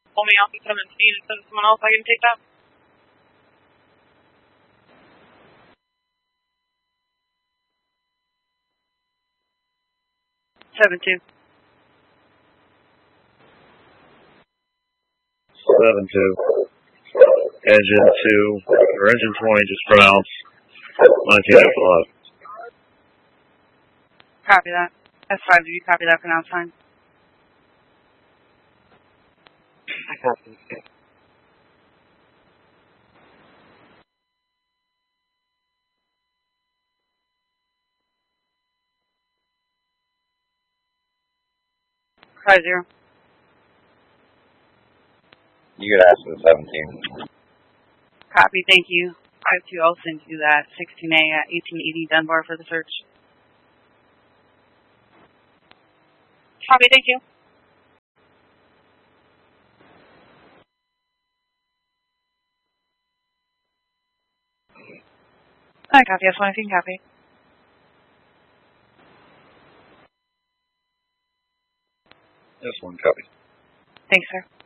Pull me off at 17 and send someone else. I can take that. 7-2. 7-2. Engine 2, or engine 20 just pronounced 1905. Copy that. S5, do you copy that pronounce time? I copy. 5-0. You could ask for the 17. Copy, thank you. 5-2, I'll send you that 16A at 1880 Dunbar for the search. Copy, thank you. I copy, S1 if you can copy. S1 copy. Thanks, sir.